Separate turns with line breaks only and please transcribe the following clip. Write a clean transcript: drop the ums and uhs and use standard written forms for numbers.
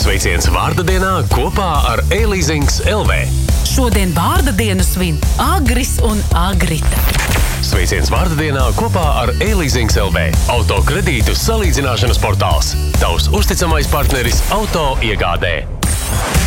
Sveiciens vārda dienā kopā ar e-leasings LV.
Šodien vārda dienu svin Agris un Agrita.
Sveiciens vārda dienā kopā ar e-leasings LV. Auto kredītu salīdzināšanas portāls. Tavs uzticamais partneris auto iegādē.